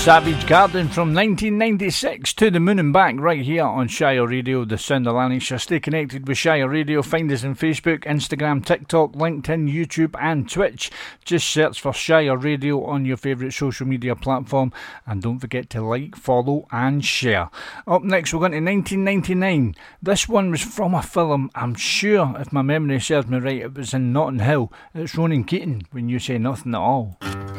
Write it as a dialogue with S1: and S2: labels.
S1: Savage Garden from 1996 to the moon and back right here on Shire Radio, the sound of Lanarkshire. Stay connected with Shire Radio. Find us on Facebook, Instagram, TikTok, LinkedIn, YouTube and Twitch. Just search for Shire Radio on your favourite social media platform and don't forget to like, follow and share. Up next we're going to 1999. This one was from a film, I'm sure if my memory serves me right, it was in Notting Hill. It's Ronan Keating, When You Say Nothing at All.